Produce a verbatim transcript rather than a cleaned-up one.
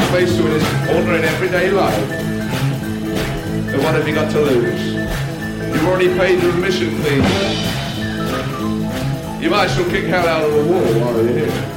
face to in his ordinary everyday life. And what have you got to lose? You've already paid your admission fee. You might as well kick hell out of the wall while you're here.